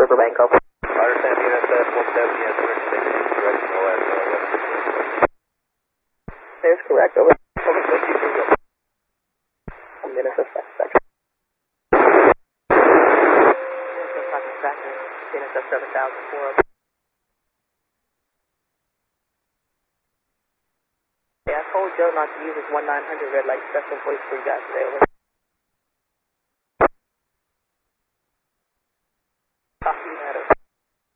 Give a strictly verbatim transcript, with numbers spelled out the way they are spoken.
Riverbank, over. Understand U S S one seventy and thirty-six directional at uh, There's correct, over. Over fifty-three, over. One minute, a second. N S S seven thousand four. Yeah, I told Joe not to use his one nine hundred red light special voice for you guys today. Over.